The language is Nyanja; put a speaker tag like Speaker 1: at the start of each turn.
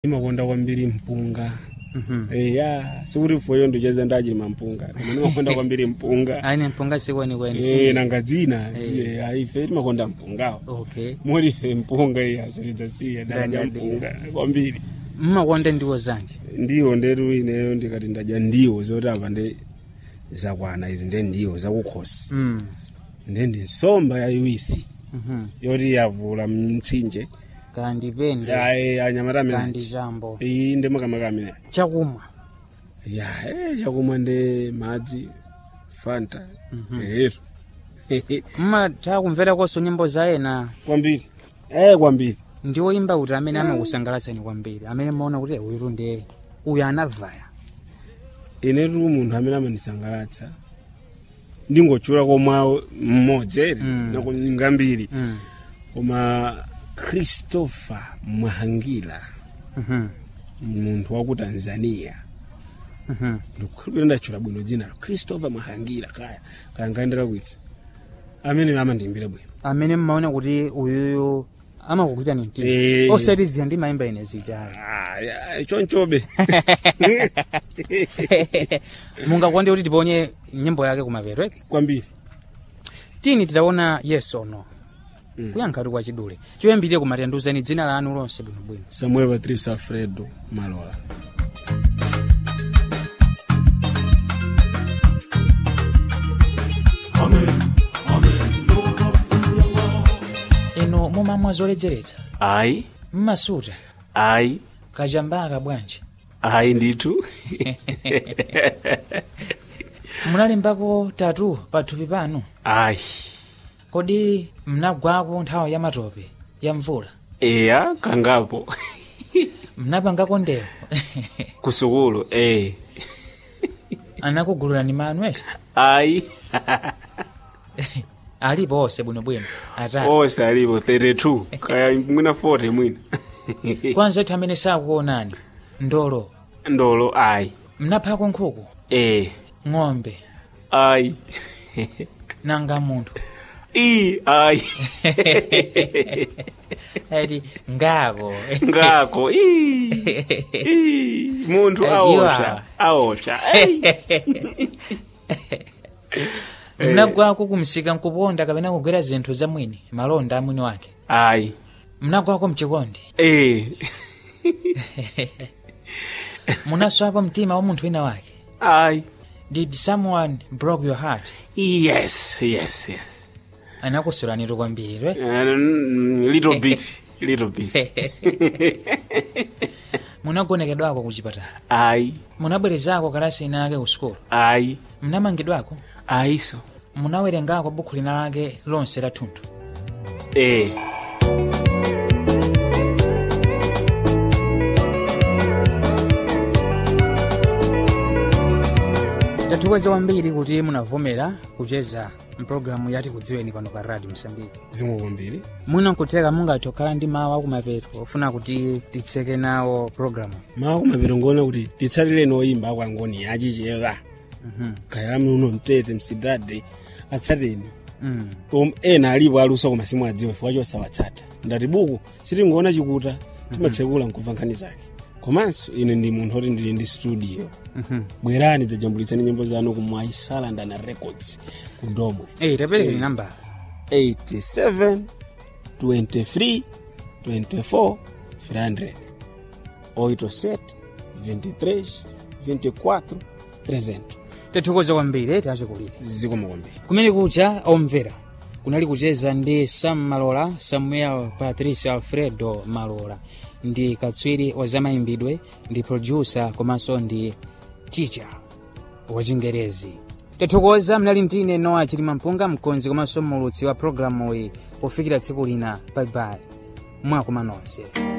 Speaker 1: Imakonda kwambiri mpunga. Suri foyo ndocheza ndachilima mpunga. Imakonda kwambiri mpunga.
Speaker 2: Aine mpunga sikweni.
Speaker 1: Nanga dzina. Ife timakonda mpunga.
Speaker 2: Okay.
Speaker 1: Muri fe mpunga asiriza siya ndaja mpunga kwambiri.
Speaker 2: Mmakonda ndiwo zanje.
Speaker 1: Ndiwo nderu ineyo ndikati ndaja ndiwo zoti apa nde zakwana izi nde ndiwo zakukhosi. Ndendi nsomba yayiwisi. Yoti yavula mtsinje.
Speaker 2: Kandi pende.
Speaker 1: Anyamata mina.
Speaker 2: Kandi jambo.
Speaker 1: Inde makamene.
Speaker 2: Chakumwa.
Speaker 1: Chakumwa nde madzi Fanta.
Speaker 2: Takumvera koso nyimbo zaena.
Speaker 1: Kwambiri. Kwambiri.
Speaker 2: Ndiwo imba kuti amene amakusangalatsa ni kwambiri. Amene maona kuti uyu ndiye uyu anavaya.
Speaker 1: Ine tu munthu amene amandisangalatsa. Ndingochula komwe mmodzi ngambiri. Koma Christopher Mwahangila. Munthu wa ku Tanzania. Ndachula bwino dzina Christopher Mwahangila kaya ngaendera kuitsa. Amene amandimbira bwino. Amene
Speaker 2: mmaona kuti uyu amakukuita ni mtima. Osati ndi maimba ine zicha.
Speaker 1: Chonchobe.
Speaker 2: Mungakonde kuti tiponye nyimbo yake kumavero.
Speaker 1: Kwambiri.
Speaker 2: Tini titaona yes or no. Kuyankhatu kwa chidule. Choyambirira kumatanduzani dzina lanu lonse bwino.
Speaker 1: Samuel Patrice Alfredo Malola.
Speaker 2: Eno mumamwa zoledzeretsa.
Speaker 1: Ayi.
Speaker 2: Mmasuta.
Speaker 1: Ayi.
Speaker 2: Kajambaka bwanji.
Speaker 1: Ayi nditu.
Speaker 2: Munalembako tatu pathupi panu.
Speaker 1: Ayi.
Speaker 2: Kodi mnagwako nthawi ya matope ya mvula?
Speaker 1: Kangapo.
Speaker 2: Mnapangako ndewo.
Speaker 1: Kusukulu.
Speaker 2: Anakugulurani Manuel?
Speaker 1: Ayi.
Speaker 2: Alipo ose bwino atatu.
Speaker 1: Ose alipo 32 kaya mwina 40 mwina.
Speaker 2: Kwanza eti amene sakuonani ndolo
Speaker 1: ayi.
Speaker 2: Mnaphako nkhuku? Ng'ombe?
Speaker 1: Ayi.
Speaker 2: Nanga munthu?
Speaker 1: Ayi.
Speaker 2: Edi ngako.
Speaker 1: Munthu aosha.
Speaker 2: Mnagwako kumsika nkuponda kapena kugwera zinthu za mwini malonda amwini wake?
Speaker 1: Ayi.
Speaker 2: Mnagwako mchikondi? Munaswapa mtima wa munthu wina wake?
Speaker 1: Ayi.
Speaker 2: Did someone broke your heart?
Speaker 1: Yes.
Speaker 2: Anakusulani kwambiri, right?
Speaker 1: Little bit.
Speaker 2: Munagonekedwako kuchipatala?
Speaker 1: Ayi.
Speaker 2: Munabwerezako kalasi ina yake ku skolo?
Speaker 1: Ayi.
Speaker 2: Mnamangidwako?
Speaker 1: Ayiso.
Speaker 2: Munawerengako buku lina lake lonse la thunthu? Tatuweza wambiri kuti munavomera kucheza mpulogalamu yati kudziweni pano pa Radio Msambiki.
Speaker 1: Zimwe wambiri.
Speaker 2: Mwina nkuteka mungatokhala ndi mawu akumapeto ofuna kuti titseke nawo programu.
Speaker 1: Mawu akumapeto ngona kuti titsalire noyimba kwangoni achicheva. Kaya muno mtete msidade atsateni. Ena alipo aluso koma simu adziwe fwacho sawatsata. Ndati buku sitingona chikuta timatsekula nkubvankani zake. Komanso ine ndi munthu oti ndili ndi studio. Bwerani dzajambulitsani nyimbo zanu ku Mwaisala Ndana Records ku Domwe.
Speaker 2: Tapereke namba
Speaker 1: 87 23 24 300 87 23 24 300.
Speaker 2: Tethokoza kwambiri tachikulira.
Speaker 1: Zikoma kwambiri.
Speaker 2: Kumene kucha omvera kunali kucheza ndi Malola, Samuel Patrice Alfredo Malola. Ndi katswiri wa zamaimbidwe, ndi producer komanso ndi teacher wa Chingerezi. Tethokoza mnali mtine Noah Chilima Mpunga, mkonzi komanso mulutsi wa programu iyi pofikira tsiku lina. Bye bye. Mwakoma nonse.